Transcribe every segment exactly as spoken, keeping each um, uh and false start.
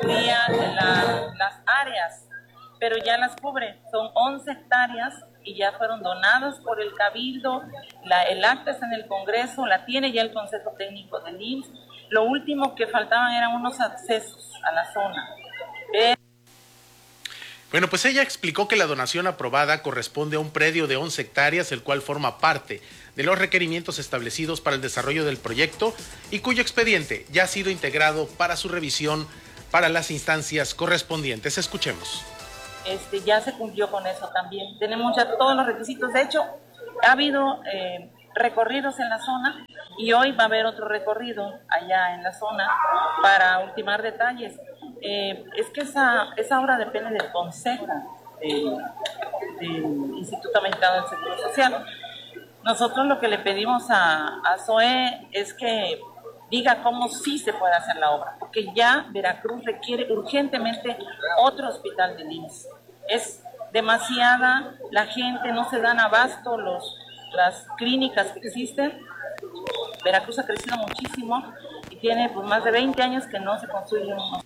cubría la, las áreas, pero ya las cubre, son once hectáreas y ya fueron donados por el Cabildo, la, el acta está en el Congreso, la tiene ya el Consejo Técnico del I M S S. Lo último que faltaban eran unos accesos a la zona. Eh... Bueno, pues ella explicó que la donación aprobada corresponde a un predio de once hectáreas, el cual forma parte de los requerimientos establecidos para el desarrollo del proyecto y cuyo expediente ya ha sido integrado para su revisión para las instancias correspondientes. Escuchemos. Este, ya se cumplió con eso también. Tenemos ya todos los requisitos. De hecho, ha habido eh, recorridos en la zona y hoy va a haber otro recorrido allá en la zona para ultimar detalles. Eh, es que esa, esa obra depende del Consejo del, del Instituto Mexicano del Seguro Social. Nosotros lo que le pedimos a, a S O E es que diga cómo sí se puede hacer la obra, porque ya Veracruz requiere urgentemente otro hospital del I M S S. Es demasiada, la gente no se dan abasto, los, las clínicas que existen. Veracruz ha crecido muchísimo y tiene pues, más de veinte años que no se construye un hospital.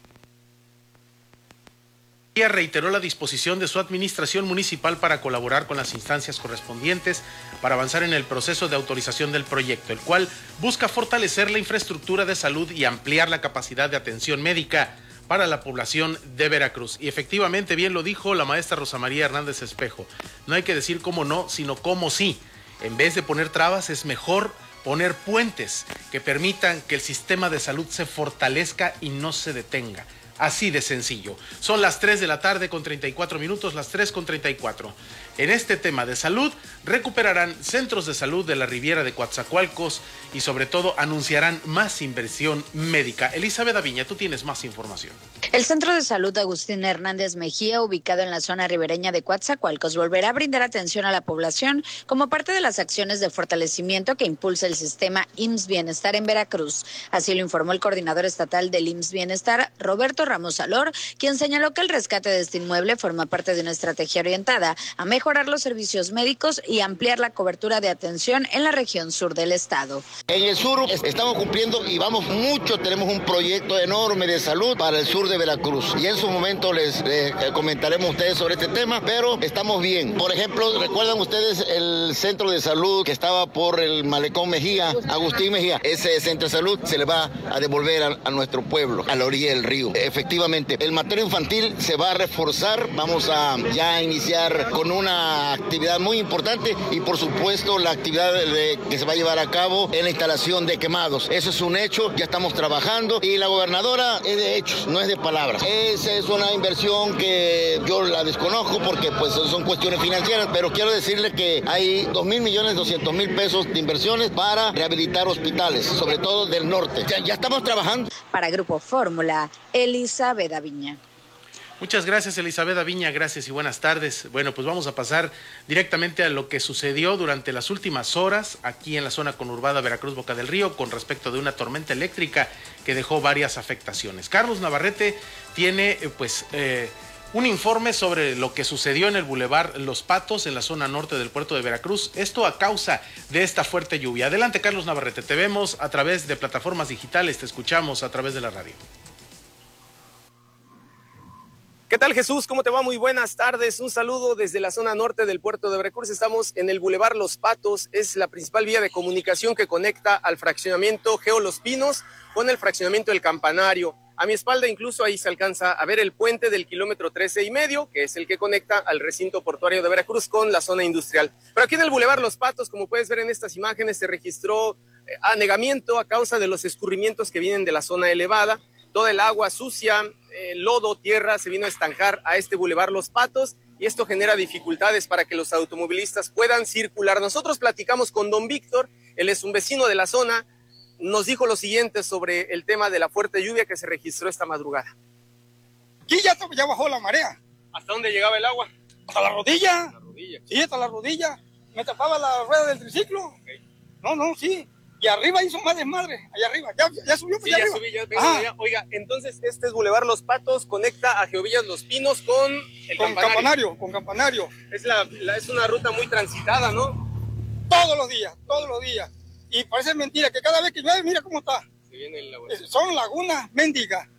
Reiteró la disposición de su administración municipal para colaborar con las instancias correspondientes para avanzar en el proceso de autorización del proyecto, el cual busca fortalecer la infraestructura de salud y ampliar la capacidad de atención médica para la población de Veracruz. Y efectivamente, bien lo dijo la maestra Rosa María Hernández Espejo, no hay que decir cómo no, sino cómo sí. En vez de poner trabas, es mejor poner puentes que permitan que el sistema de salud se fortalezca y no se detenga. Así de sencillo. Son las tres de la tarde con treinta y cuatro minutos, las tres con treinta y cuatro. En este tema de salud, recuperarán centros de salud de la Riviera de Coatzacoalcos y sobre todo anunciarán más inversión médica. Elizabeth Aviña, tú tienes más información. El Centro de Salud Agustín Hernández Mejía, ubicado en la zona ribereña de Coatzacoalcos, volverá a brindar atención a la población como parte de las acciones de fortalecimiento que impulsa el sistema I M S S Bienestar en Veracruz. Así lo informó el coordinador estatal del I M S S Bienestar, Roberto Ramos Alor, quien señaló que el rescate de este inmueble forma parte de una estrategia orientada a mejorar los servicios médicos y ampliar la cobertura de atención en la región sur del estado. En el sur estamos cumpliendo y vamos mucho, tenemos un proyecto enorme de salud para el sur de Veracruz y en su momento les, les comentaremos a ustedes sobre este tema, pero estamos bien. Por ejemplo, ¿recuerdan ustedes el centro de salud que estaba por el Malecón Mejía, Agustín Mejía? Ese centro de salud se le va a devolver a, a nuestro pueblo, a la orilla del río. Efectivamente, el materno infantil se va a reforzar, vamos a ya iniciar con una actividad muy importante y por supuesto la actividad de, que se va a llevar a cabo en la instalación de quemados. Eso es un hecho, ya estamos trabajando y la gobernadora es de hechos, no es de palabras. Esa es una inversión que yo la desconozco porque pues son cuestiones financieras, pero quiero decirle que hay dos mil millones doscientos mil pesos de inversiones para rehabilitar hospitales, sobre todo del norte. Ya, ya estamos trabajando. Para Grupo Fórmula, Elizabeth Aviña. Muchas gracias, Elizabeth Aviña, gracias y buenas tardes. Bueno, pues vamos a pasar directamente a lo que sucedió durante las últimas horas aquí en la zona conurbada Veracruz-Boca del Río con respecto de una tormenta eléctrica que dejó varias afectaciones. Carlos Navarrete tiene pues eh, un informe sobre lo que sucedió en el Boulevard Los Patos en la zona norte del puerto de Veracruz, esto a causa de esta fuerte lluvia. Adelante, Carlos Navarrete, te vemos a través de plataformas digitales, te escuchamos a través de la radio. ¿Qué tal, Jesús? ¿Cómo te va? Muy buenas tardes. Un saludo desde la zona norte del puerto de Veracruz. Estamos en el Boulevard Los Patos. Es la principal vía de comunicación que conecta al fraccionamiento Geo Los Pinos con el fraccionamiento El Campanario. A mi espalda incluso ahí se alcanza a ver el puente del kilómetro trece y medio, que es el que conecta al recinto portuario de Veracruz con la zona industrial. Pero aquí en el Boulevard Los Patos, como puedes ver en estas imágenes, se registró anegamiento a causa de los escurrimientos que vienen de la zona elevada. Toda el agua sucia, eh, lodo, tierra, se vino a estancar a este Boulevard Los Patos y esto genera dificultades para que los automovilistas puedan circular. Nosotros platicamos con don Víctor, él es un vecino de la zona, nos dijo lo siguiente sobre el tema de la fuerte lluvia que se registró esta madrugada. Aquí ya, ya bajó la marea. ¿Hasta dónde llegaba el agua? Hasta la rodilla. Hasta la rodilla. Sí, hasta la rodilla. Me tapaba la rueda del triciclo. Okay. No, no, sí. Y arriba hizo más desmadre, allá arriba, ya, ya subió, sí, allá ya arriba. Subí, ya vengo allá. Oiga, entonces este es Boulevard Los Patos, conecta a Geovillas Los Pinos con el con campanario. campanario. Con campanario. Es, la, la, es una ruta muy transitada, ¿no? Todos los días, todos los días. Y parece mentira que cada vez que llueve, mira cómo está. Se viene el agua. Son lagunas mendigas.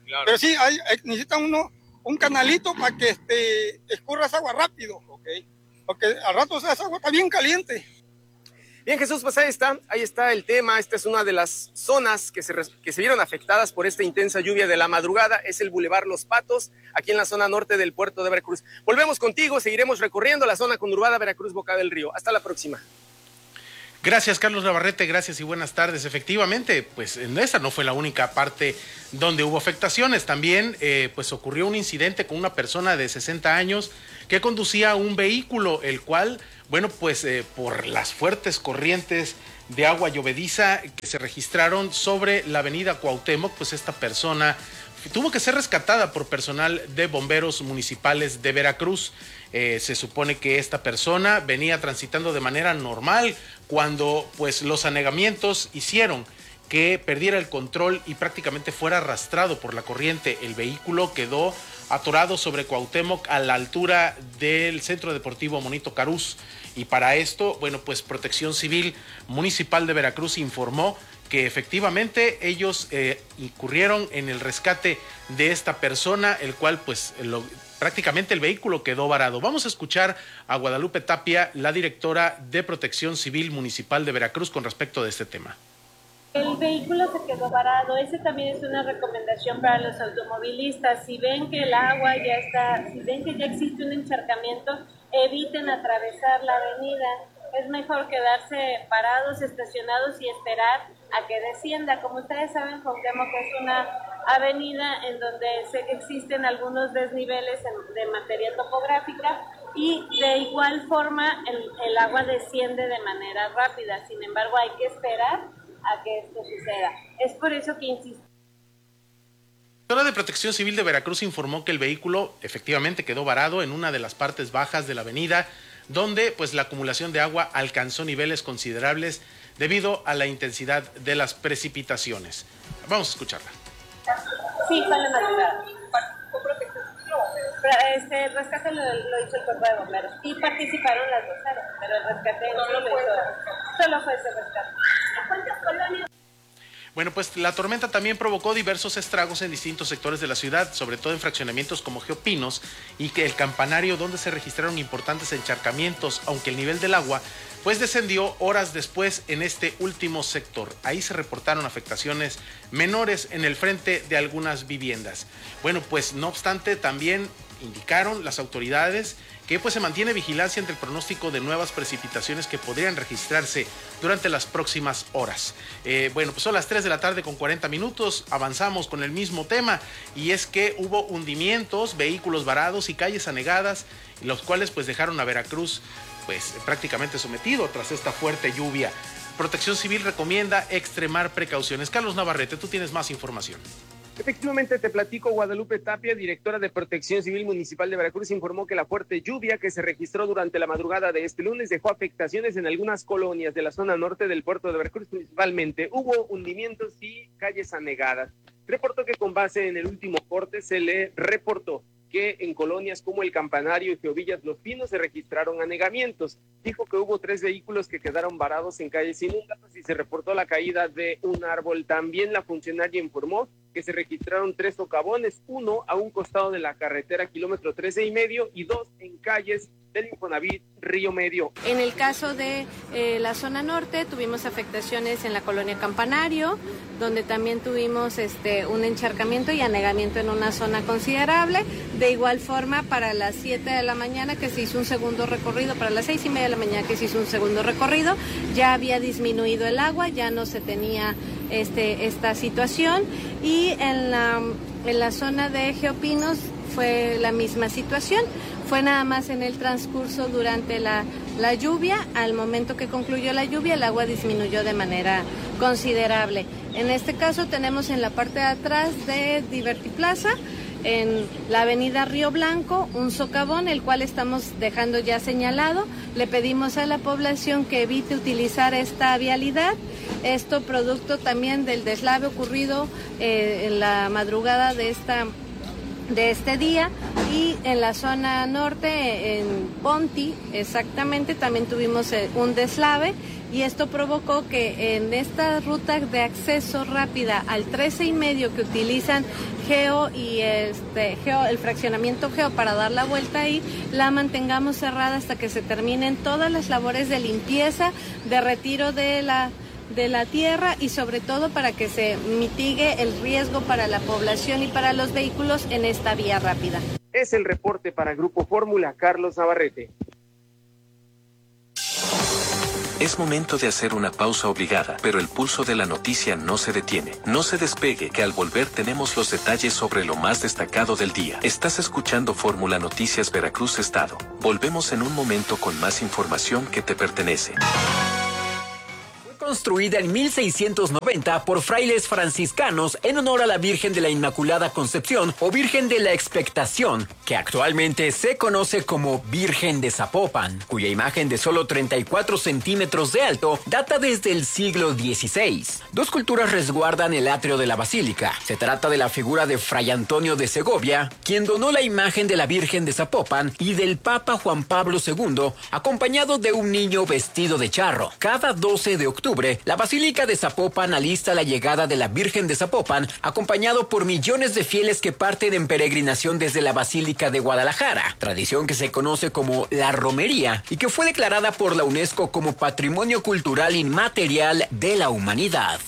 Claro. Pero sí, hay, hay, necesita uno un canalito para que este, escurra esa agua rápido. Okay. Porque al rato esa agua está bien caliente. Bien, Jesús, pues ahí está, ahí está el tema. Esta es una de las zonas que se, que se vieron afectadas por esta intensa lluvia de la madrugada. Es el Boulevard Los Patos, aquí en la zona norte del puerto de Veracruz. Volvemos contigo, seguiremos recorriendo la zona conurbada Veracruz-Boca del Río. Hasta la próxima. Gracias, Carlos Navarrete, gracias y buenas tardes. Efectivamente, pues esta no fue la única parte donde hubo afectaciones. También eh, pues ocurrió un incidente con una persona de sesenta años que conducía un vehículo, el cual, bueno, pues eh, por las fuertes corrientes de agua llovediza que se registraron sobre la avenida Cuauhtémoc, pues esta persona tuvo que ser rescatada por personal de bomberos municipales de Veracruz. Eh, se supone que esta persona venía transitando de manera normal cuando pues los anegamientos hicieron que perdiera el control y prácticamente fuera arrastrado por la corriente. El vehículo quedó atorado sobre Cuauhtémoc a la altura del Centro Deportivo Monito Carús, y para esto, bueno, pues Protección Civil Municipal de Veracruz informó que efectivamente ellos eh, incurrieron en el rescate de esta persona, el cual pues lo, prácticamente el vehículo quedó varado. Vamos a escuchar a Guadalupe Tapia, la directora de Protección Civil Municipal de Veracruz, con respecto de este tema. El vehículo se quedó varado. Ese también es una recomendación para los automovilistas. Si ven que el agua ya está, si ven que ya existe un encharcamiento, eviten atravesar la avenida. Es mejor quedarse parados, estacionados y esperar a que descienda. Como ustedes saben, Cuauhtémoc es una avenida en donde sé que existen algunos desniveles de materia topográfica y de igual forma el, el agua desciende de manera rápida. Sin embargo, hay que esperar a que esto suceda. Es por eso que insisto. La Directora de Protección Civil de Veracruz informó que el vehículo efectivamente quedó varado en una de las partes bajas de la avenida, donde pues la acumulación de agua alcanzó niveles considerables debido a la intensidad de las precipitaciones. Vamos a escucharla. Sí, fue la madrugada. Este, el rescate lo, lo hizo el cuerpo de bomberos y participaron las dos áreas, pero el rescate solo, lo hizo, solo fue ese rescate. ¿Cuántas colonias? Bueno, pues la tormenta también provocó diversos estragos en distintos sectores de la ciudad, sobre todo en fraccionamientos como Geopinos y que el Campanario, donde se registraron importantes encharcamientos, aunque el nivel del agua pues descendió horas después en este último sector. Ahí se reportaron afectaciones menores en el frente de algunas viviendas. Bueno, pues no obstante, también indicaron las autoridades que pues se mantiene vigilancia ante el pronóstico de nuevas precipitaciones que podrían registrarse durante las próximas horas. Eh, bueno, pues son las tres de la tarde con cuarenta minutos, avanzamos con el mismo tema, y es que hubo hundimientos, vehículos varados y calles anegadas, los cuales pues dejaron a Veracruz pues prácticamente sometido tras esta fuerte lluvia. Protección Civil recomienda extremar precauciones. Carlos Navarrete, tú tienes más información. Efectivamente, te platico. Guadalupe Tapia, directora de Protección Civil Municipal de Veracruz, informó que la fuerte lluvia que se registró durante la madrugada de este lunes dejó afectaciones en algunas colonias de la zona norte del puerto de Veracruz. Principalmente hubo hundimientos y calles anegadas. Reportó que con base en el último corte se le reportó que en colonias como el Campanario y Geovillas Los Pinos se registraron anegamientos. Dijo que hubo tres vehículos que quedaron varados en calles inundadas y se reportó la caída de un árbol. También la funcionaria informó que se registraron tres socavones, uno a un costado de la carretera kilómetro trece y medio y dos en calles del Infonavit Río Medio. En el caso de eh, la zona norte tuvimos afectaciones en la colonia Campanario, donde también tuvimos este un encharcamiento y anegamiento en una zona considerable. De igual forma, para las siete de la mañana que se hizo un segundo recorrido, para las seis y media de la mañana que se hizo un segundo recorrido, ya había disminuido el agua, ya no se tenía este esta situación, y en la, en la zona de Geopinos fue la misma situación. Fue nada más en el transcurso durante la, la lluvia. Al momento que concluyó la lluvia, el agua disminuyó de manera considerable. En este caso tenemos en la parte de atrás de Divertiplaza, en la avenida Río Blanco, un socavón, el cual estamos dejando ya señalado. Le pedimos a la población que evite utilizar esta vialidad. Esto producto también del deslave ocurrido eh, en la madrugada de esta de este día. Y en la zona norte, en Ponti, exactamente, también tuvimos un deslave, y esto provocó que en esta ruta de acceso rápida al trece y medio que utilizan Geo y este Geo, el fraccionamiento Geo, para dar la vuelta ahí, la mantengamos cerrada hasta que se terminen todas las labores de limpieza, de retiro de la de la tierra, y sobre todo para que se mitigue el riesgo para la población y para los vehículos en esta vía rápida. Es el reporte para Grupo Fórmula, Carlos Navarrete. Es momento de hacer una pausa obligada, pero el pulso de la noticia no se detiene. No se despegue, que al volver tenemos los detalles sobre lo más destacado del día. Estás escuchando Fórmula Noticias Veracruz Estado. Volvemos en un momento con más información que te pertenece. Construida en mil seiscientos noventa por frailes franciscanos en honor a la Virgen de la Inmaculada Concepción o Virgen de la Expectación, que actualmente se conoce como Virgen de Zapopan, cuya imagen de solo treinta y cuatro centímetros de alto data desde el siglo dieciséis. Dos culturas resguardan el atrio de la basílica. Se trata de la figura de Fray Antonio de Segovia, quien donó la imagen de la Virgen de Zapopan, y del Papa Juan Pablo segundo, acompañado de un niño vestido de charro. Cada doce de octubre, la Basílica de Zapopan alista la llegada de la Virgen de Zapopan, acompañado por millones de fieles que parten en peregrinación desde la Basílica de Guadalajara, tradición que se conoce como la romería y que fue declarada por la UNESCO como Patrimonio Cultural Inmaterial de la Humanidad.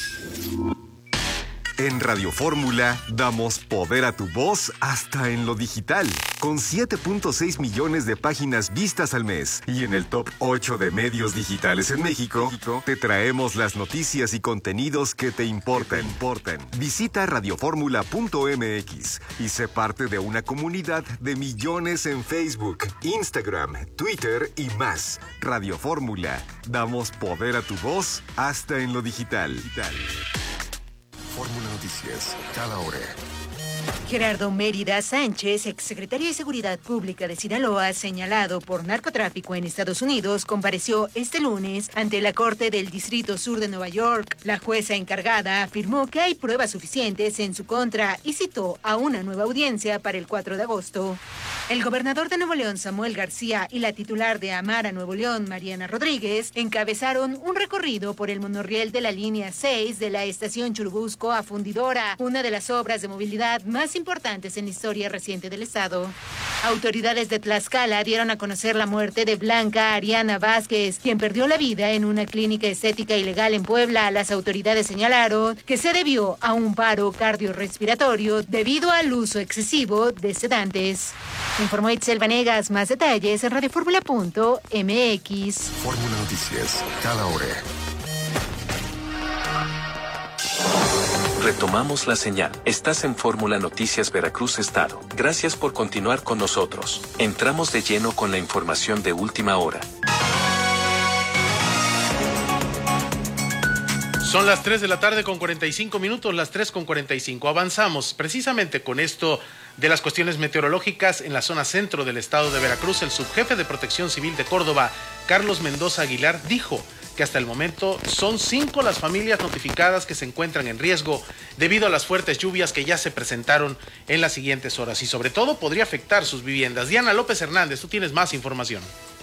En Radio Fórmula damos poder a tu voz hasta en lo digital, con siete punto seis millones de páginas vistas al mes. Y en el top ocho de medios digitales en México, te traemos las noticias y contenidos que te importan. Visita radioformula punto m x y sé parte de una comunidad de millones en Facebook, Instagram, Twitter y más. Radio Fórmula, damos poder a tu voz hasta en lo digital. Fórmula Noticias, cada hora. Gerardo Mérida Sánchez, exsecretario de Seguridad Pública de Sinaloa, señalado por narcotráfico en Estados Unidos, compareció este lunes ante la Corte del Distrito Sur de Nueva York. La jueza encargada afirmó que hay pruebas suficientes en su contra y citó a una nueva audiencia para el cuatro de agosto. El gobernador de Nuevo León, Samuel García, y la titular de Amara Nuevo León, Mariana Rodríguez, encabezaron un recorrido por el monorriel de la línea seis de la estación Churubusco a Fundidora, una de las obras de movilidad más importantes en la historia reciente del estado. Autoridades de Tlaxcala dieron a conocer la muerte de Blanca Ariana Vázquez, quien perdió la vida en una clínica estética ilegal en Puebla. Las autoridades señalaron que se debió a un paro cardiorrespiratorio debido al uso excesivo de sedantes. Informó Itzel Vanegas. Más detalles en radioformula punto m x. Fórmula Noticias, cada hora. Retomamos la señal. Estás en Fórmula Noticias Veracruz Estado. Gracias por continuar con nosotros. Entramos de lleno con la información de última hora. Son las tres de la tarde con cuarenta y cinco minutos, las tres con cuarenta y cinco. Avanzamos precisamente con esto de las cuestiones meteorológicas en la zona centro del estado de Veracruz. El subjefe de Protección Civil de Córdoba, Carlos Mendoza Aguilar, dijo que hasta el momento son cinco las familias notificadas que se encuentran en riesgo debido a las fuertes lluvias que ya se presentaron en las siguientes horas y sobre todo podría afectar sus viviendas. Diana López Hernández, tú tienes más información.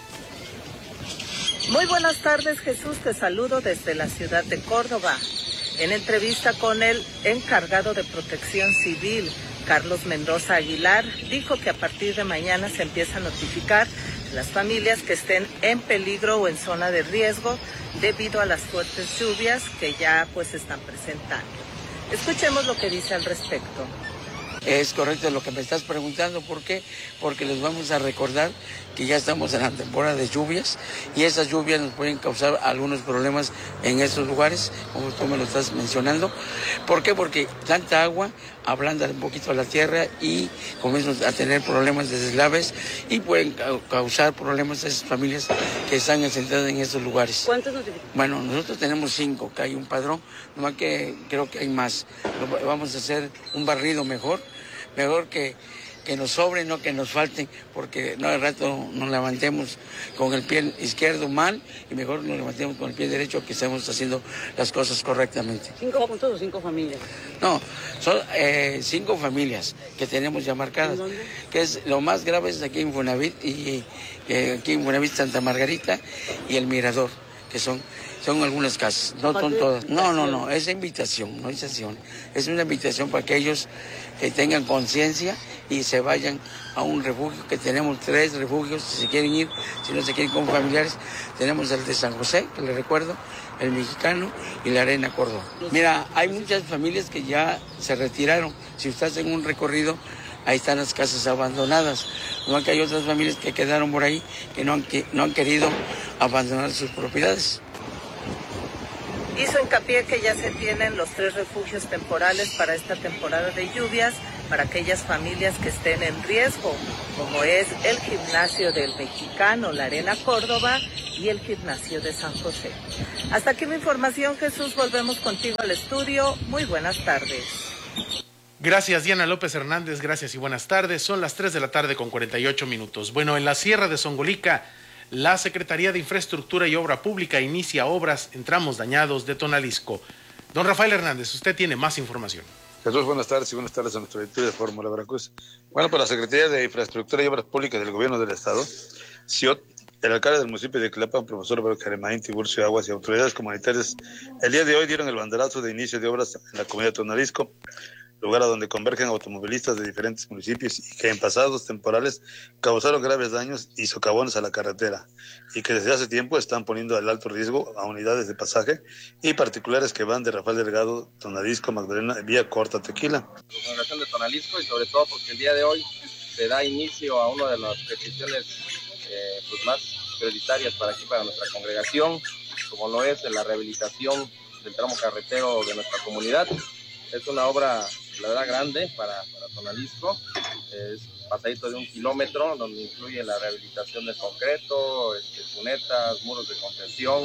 Muy buenas tardes, Jesús, te saludo desde la ciudad de Córdoba. En entrevista con el encargado de Protección Civil, Carlos Mendoza Aguilar, dijo que a partir de mañana se empieza a notificar las familias que estén en peligro o en zona de riesgo debido a las fuertes lluvias que ya pues se están presentando. Escuchemos lo que dice al respecto. Es correcto lo que me estás preguntando, ¿por qué? Porque les vamos a recordar que ya estamos en la temporada de lluvias y esas lluvias nos pueden causar algunos problemas en estos lugares, como tú me lo estás mencionando. ¿Por qué? Porque tanta agua ablanda un poquito la tierra y comienzan a tener problemas de deslaves y pueden causar problemas a esas familias que están asentadas en estos lugares. ¿Cuántos notificados? Bueno, nosotros tenemos cinco, que hay un padrón, nomás que creo que hay más. Vamos a hacer un barrido mejor, mejor que que nos sobren, no que nos falten, porque no al rato nos levantemos con el pie izquierdo mal y mejor nos levantemos con el pie derecho, que estemos haciendo las cosas correctamente. ¿Cinco puntos o cinco familias? No, son eh, cinco familias que tenemos ya marcadas. ¿Dónde? Que es lo más grave es aquí en Infonavit y eh, aquí en Infonavit Santa Margarita y El Mirador, que son son algunas casas, no son todas. No, no, no, es invitación, no es sesión. Es una invitación para que ellos que tengan conciencia y se vayan a un refugio, que tenemos tres refugios, si se quieren ir, si no se quieren con familiares, tenemos el de San José, que les recuerdo, el Mexicano y la Arena Córdoba. Mira, hay muchas familias que ya se retiraron. Si usted hace un recorrido, ahí están las casas abandonadas. No que hay otras familias que quedaron por ahí que no han, que no han querido abandonar sus propiedades. Hizo hincapié que ya se tienen los tres refugios temporales para esta temporada de lluvias, para aquellas familias que estén en riesgo, como es el gimnasio del Mexicano, la Arena Córdoba y el gimnasio de San José. Hasta aquí mi información, Jesús. Volvemos contigo al estudio. Muy buenas tardes. Gracias, Diana López Hernández. Gracias y buenas tardes. Son las tres de la tarde con cuarenta y ocho minutos. Bueno, en la Sierra de Zongolica, la Secretaría de Infraestructura y Obra Pública inicia obras en tramos dañados de Tonalisco. Don Rafael Hernández, usted tiene más información. Jesús, buenas tardes y buenas tardes a nuestro editor de Fórmula Veracruz. Bueno, pues la Secretaría de Infraestructura y Obras Públicas del Gobierno del Estado, C I O T, el alcalde del municipio de Tlalpan, profesor Jeremaín Tiburcio Aguas, y autoridades comunitarias, el día de hoy dieron el banderazo de inicio de obras en la comunidad de Tonalisco, lugar a donde convergen automovilistas de diferentes municipios y que en pasados temporales causaron graves daños y socavones a la carretera, y que desde hace tiempo están poniendo al alto riesgo a unidades de pasaje y particulares que van de Rafael Delgado, Tonalisco, Magdalena, Vía Corta, Tequila. La congregación de Tonalisco, y sobre todo porque el día de hoy se da inicio a una de las peticiones eh, pues más prioritarias para aquí, para nuestra congregación, como lo es la rehabilitación del tramo carretero de nuestra comunidad. Es una obra, la verdad, grande para, para Tonalisco. Es pasadito de un kilómetro, donde incluye la rehabilitación de concreto, este, cunetas, muros de contención,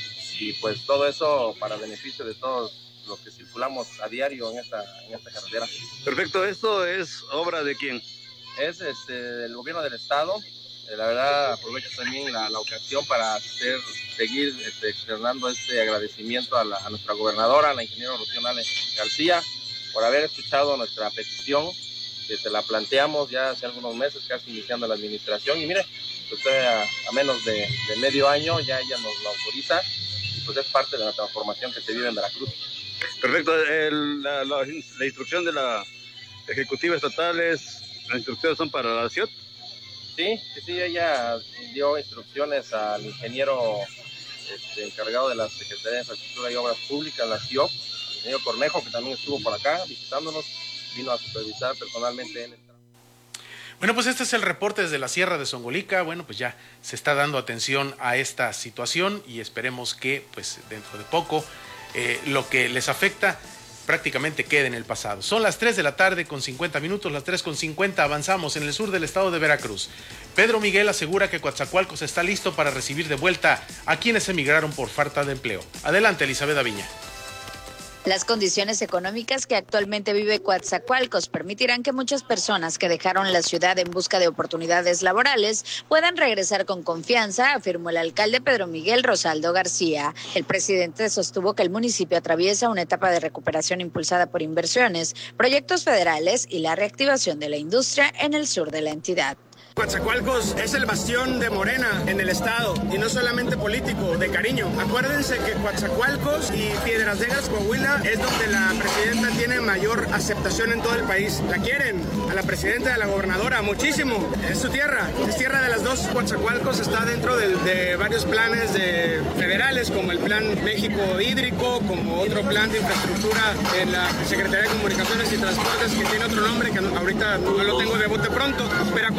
y pues todo eso para beneficio de todos los que circulamos a diario en esta, en esta carretera. Perfecto, ¿esto es obra de quién? Es este, del gobierno del estado. Eh, la verdad, aprovecho también la, la ocasión para hacer, seguir este, externando este agradecimiento a, la, a nuestra gobernadora, a la ingeniera Rocío Nale García, por haber escuchado nuestra petición, que se la planteamos ya hace algunos meses, casi iniciando la administración, y mire, pues a, a menos de, de medio año ya ella nos lo autoriza, y pues es parte de la transformación que se vive en Veracruz. Perfecto, el, la, la, la instrucción de la Ejecutiva Estatal es, las instrucciones son para la C I O T. Sí, sí, sí, ella dio instrucciones al ingeniero este, encargado de la Secretaría de Infraestructura y Obras Públicas, la C I O P, el ingeniero Cornejo, que también estuvo por acá visitándonos, vino a supervisar personalmente él. Bueno, pues este es el reporte desde la Sierra de Zongolica. Bueno, pues ya se está dando atención a esta situación y esperemos que pues dentro de poco eh, lo que les afecta prácticamente queda en el pasado. Son las tres de la tarde con cincuenta minutos, las tres con cincuenta, avanzamos en el sur del estado de Veracruz. Pedro Miguel asegura que Coatzacoalcos está listo para recibir de vuelta a quienes emigraron por falta de empleo. Adelante, Elizabeth Aviña. Las condiciones económicas que actualmente vive Coatzacoalcos permitirán que muchas personas que dejaron la ciudad en busca de oportunidades laborales puedan regresar con confianza, afirmó el alcalde Pedro Miguel Rosaldo García. El presidente sostuvo que el municipio atraviesa una etapa de recuperación impulsada por inversiones, proyectos federales y la reactivación de la industria en el sur de la entidad. Coatzacoalcos es el bastión de Morena en el estado, y no solamente político, de cariño. Acuérdense que Coatzacoalcos y Piedras Negras, Coahuila, es donde la presidenta tiene mayor aceptación en todo el país. La quieren, a la presidenta y a la gobernadora, muchísimo. Es su tierra, es tierra de las dos. Coatzacoalcos está dentro de, de varios planes de, federales, como el Plan México Hídrico, como otro plan de infraestructura en la Secretaría de Comunicaciones y Transportes, que tiene otro nombre que ahorita no lo tengo de bote pronto. Pero acuérdense que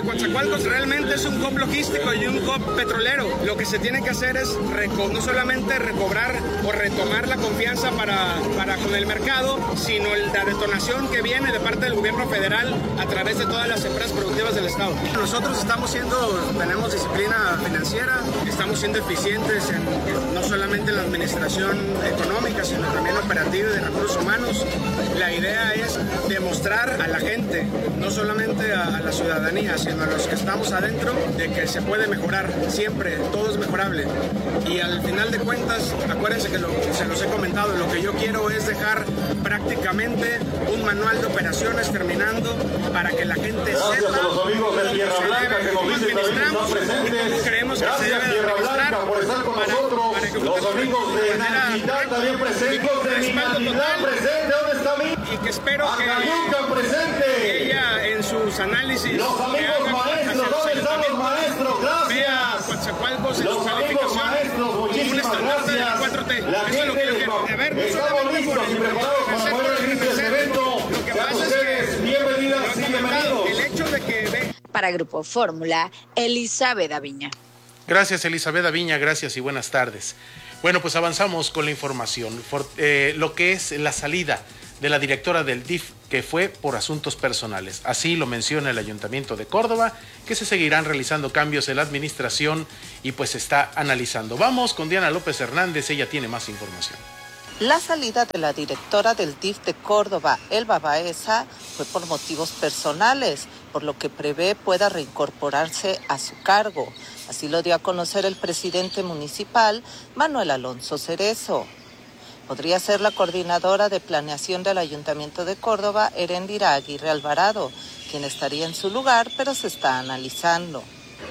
Coatzacoalcos realmente es un C O P logístico y un C O P petrolero. Lo que se tiene que hacer es reco- no solamente recobrar o retomar la confianza para, para con el mercado, sino la detonación que viene de parte del gobierno federal a través de todas las empresas productivas del Estado. Nosotros estamos siendo, tenemos disciplina financiera, estamos siendo eficientes en, no solamente en la administración económica, sino también operativa y de recursos humanos. La idea es demostrar a la gente, no solamente a, a la ciudadanía, sino a los que estamos adentro, de que se puede mejorar siempre, todo es mejorable. Y al final de cuentas, acuérdense que lo, se los he comentado, lo que yo quiero es dejar prácticamente un manual de operaciones terminando para que la gente Gracias sepa a los amigos de Tierra Blanca que nos dicen también están presentes. Creemos que se Gracias debe Tierra administrar Blanca por estar con para, nosotros. para que Los amigos de Nanquitán también presentes. De Minatitlán presente. ¿Dónde está mi? Y que espero que Acayucan presente. ella en sus análisis. Los amigos maestros, ¿dónde están los maestros? Gracias. Coatzacoalcos en Los su amigos calificación maestros, como un muchísimas estandarte de la gracias. cuatro T. La Eso es lo que yo gente, quiero. A ver, no estamos solamente listos por y el- preparados para hacer poder por el abrir este hacer. evento. Lo que Sean pasa es ustedes que bienvenidas lo y he comentado, bienvenidos. el hecho de que ve Para Grupo Fórmula, Elizabeth Aviña. Gracias, Elizabeth Aviña, gracias y buenas tardes. Bueno, pues avanzamos con la información. For, eh, lo que es la salida de la directora del D I F, que fue por asuntos personales. Así lo menciona el Ayuntamiento de Córdoba, que se seguirán realizando cambios en la administración y pues se está analizando. Vamos con Diana López Hernández, ella tiene más información. La salida de la directora del D I F de Córdoba, Elba Baeza, fue por motivos personales, por lo que prevé pueda reincorporarse a su cargo. Así lo dio a conocer el presidente municipal, Manuel Alonso Cerezo. Podría ser la coordinadora de planeación del Ayuntamiento de Córdoba, Erendira Aguirre Alvarado, quien estaría en su lugar, pero se está analizando.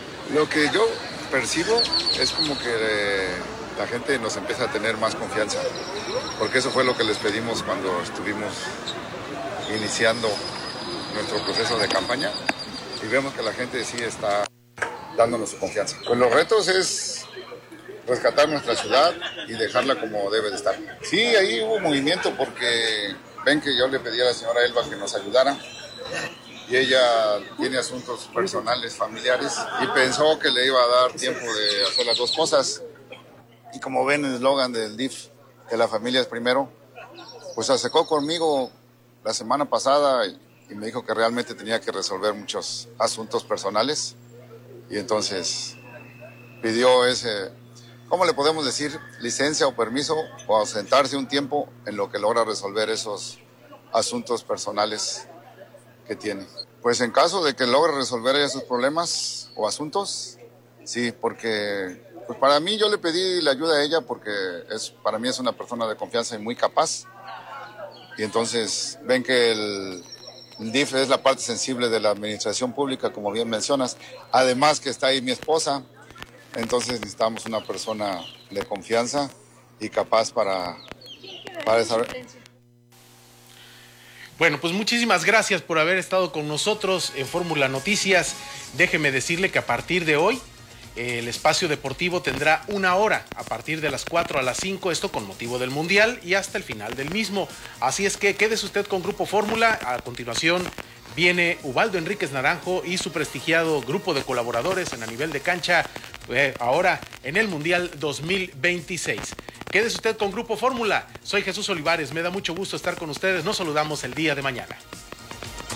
Lo que yo percibo es como que eh, la gente nos empieza a tener más confianza, porque eso fue lo que les pedimos cuando estuvimos iniciando nuestro proceso de campaña y vemos que la gente sí está dándonos su confianza. Pues los retos es rescatar nuestra ciudad y dejarla como debe de estar. Sí, ahí hubo movimiento porque ven que yo le pedí a la señora Elba que nos ayudara y ella tiene asuntos personales, familiares y pensó que le iba a dar tiempo de hacer las dos cosas. Y como ven el eslogan del D I F, que la familia es primero, pues se acercó conmigo la semana pasada y, y me dijo que realmente tenía que resolver muchos asuntos personales y entonces pidió ese, ¿cómo le podemos decir? Licencia o permiso o ausentarse un tiempo en lo que logra resolver esos asuntos personales que tiene. Pues en caso de que logre resolver esos problemas o asuntos, sí, porque pues para mí yo le pedí la ayuda a ella porque es, para mí es una persona de confianza y muy capaz. Y entonces ven que el, el D I F es la parte sensible de la administración pública, como bien mencionas. Además que está ahí mi esposa, entonces necesitamos una persona de confianza y capaz para, para desarrollar. Bueno, pues muchísimas gracias por haber estado con nosotros en Fórmula Noticias. Déjeme decirle que a partir de hoy el espacio deportivo tendrá una hora a partir de las cuatro a las cinco, esto con motivo del Mundial y hasta el final del mismo. Así es que quédese usted con Grupo Fórmula. A continuación viene Ubaldo Enríquez Naranjo y su prestigiado grupo de colaboradores en a nivel de cancha, eh, ahora en el Mundial dos mil veintiséis. Quédese usted con Grupo Fórmula. Soy Jesús Olivares, me da mucho gusto estar con ustedes. Nos saludamos el día de mañana.